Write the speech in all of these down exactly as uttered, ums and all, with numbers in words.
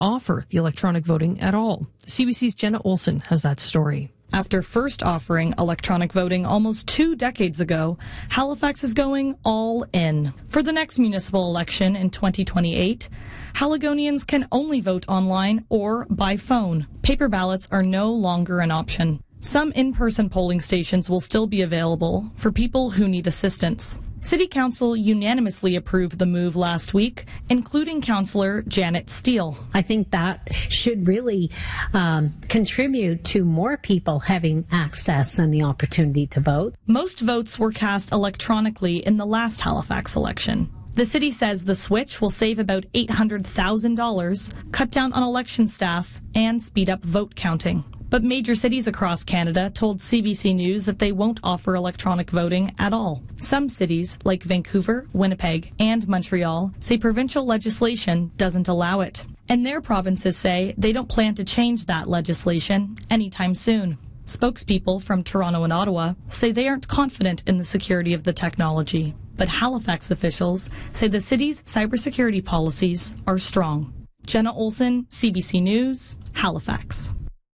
offer the electronic voting at all. C B C's Jenna Olson has that story. After first offering electronic voting almost two decades ago, Halifax is going all in. For the next municipal election in twenty twenty-eight, Haligonians can only vote online or by phone. Paper ballots are no longer an option. Some in-person polling stations will still be available for people who need assistance. City Council unanimously approved the move last week, including Councillor Janet Steele. I think that should really um, contribute to more people having access and the opportunity to vote. Most votes were cast electronically in the last Halifax election. The city says the switch will save about eight hundred thousand dollars, cut down on election staff, and speed up vote counting. But major cities across Canada told C B C News that they won't offer electronic voting at all. Some cities, like Vancouver, Winnipeg, and Montreal, say provincial legislation doesn't allow it. And their provinces say they don't plan to change that legislation anytime soon. Spokespeople from Toronto and Ottawa say they aren't confident in the security of the technology. But Halifax officials say the city's cybersecurity policies are strong. Jenna Olson, C B C News, Halifax.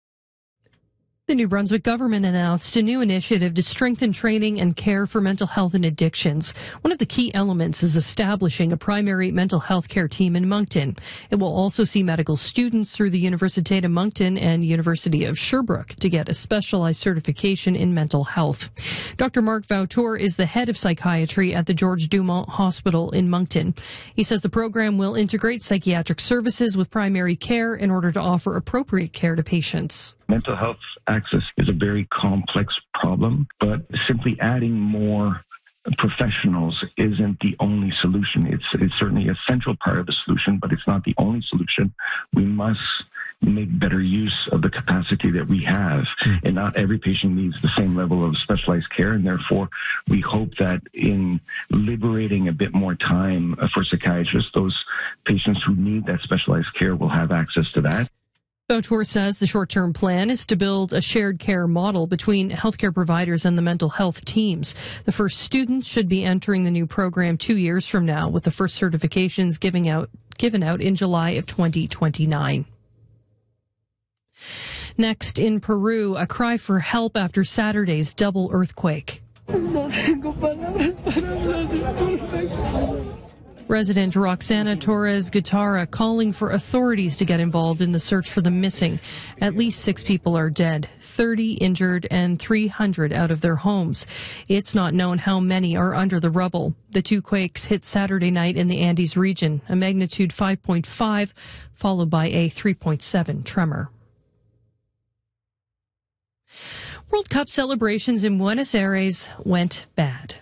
The New Brunswick government announced a new initiative to strengthen training and care for mental health and addictions. One of the key elements is establishing a primary mental health care team in Moncton. It will also see medical students through the Université de Moncton and University of Sherbrooke to get a specialized certification in mental health. Doctor Mark Vautour is the head of psychiatry at the George Dumont Hospital in Moncton. He says the program will integrate psychiatric services with primary care in order to offer appropriate care to patients. Mental health access is a very complex problem, but simply adding more professionals isn't the only solution. It's it's certainly a central part of the solution, but it's not the only solution. We must make better use of the capacity that we have, and not every patient needs the same level of specialized care, and therefore we hope that in liberating a bit more time for psychiatrists, those patients who need that specialized care will have access to that. Vautour says the short-term plan is to build a shared care model between healthcare providers and the mental health teams. The first students should be entering the new program two years from now, with the first certifications giving out, given out in July of twenty twenty-nine. Next, in Peru, a cry for help after Saturday's double earthquake. Resident Roxana Torres Guitarra calling for authorities to get involved in the search for the missing. At least six people are dead, thirty injured, and three hundred out of their homes. It's not known how many are under the rubble. The two quakes hit Saturday night in the Andes region, a magnitude five point five, followed by a three point seven tremor. World Cup celebrations in Buenos Aires went bad.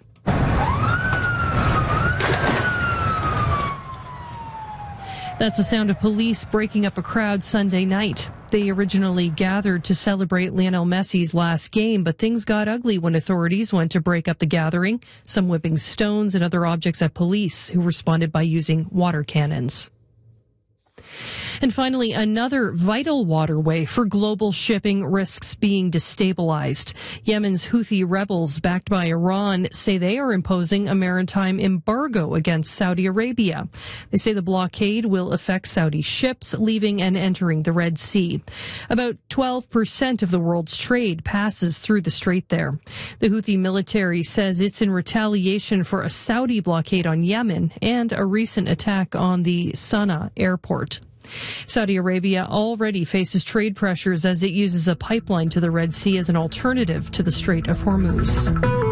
That's the sound of police breaking up a crowd Sunday night. They originally gathered to celebrate Lionel Messi's last game, but things got ugly when authorities went to break up the gathering, some whipping stones and other objects at police, who responded by using water cannons. And finally, another vital waterway for global shipping risks being destabilized. Yemen's Houthi rebels, backed by Iran, say they are imposing a maritime embargo against Saudi Arabia. They say the blockade will affect Saudi ships leaving and entering the Red Sea. About twelve percent of the world's trade passes through the strait there. The Houthi military says it's in retaliation for a Saudi blockade on Yemen and a recent attack on the Sana'a airport. Saudi Arabia already faces trade pressures as it uses a pipeline to the Red Sea as an alternative to the Strait of Hormuz.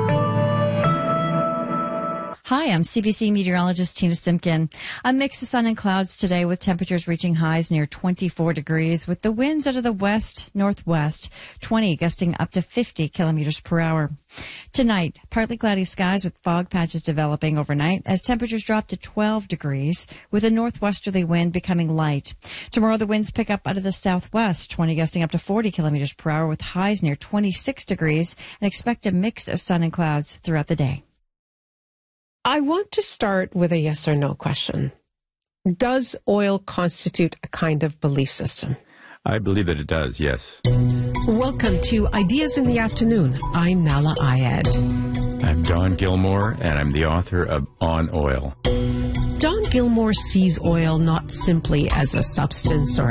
Hi, I'm C B C meteorologist Tina Simpkin. A mix of sun and clouds today with temperatures reaching highs near twenty-four degrees with the winds out of the west-northwest, twenty gusting up to fifty kilometers per hour. Tonight, partly cloudy skies with fog patches developing overnight as temperatures drop to twelve degrees with a northwesterly wind becoming light. Tomorrow, the winds pick up out of the southwest, twenty gusting up to forty kilometers per hour with highs near twenty-six degrees, and expect a mix of sun and clouds throughout the day. I want to start with a yes or no question. Does oil constitute a kind of belief system? I believe that it does, yes. Welcome to Ideas in the Afternoon. I'm Nala Ayed. I'm Don Gilmore, and I'm the author of On Oil. Don Gilmore sees oil not simply as a substance or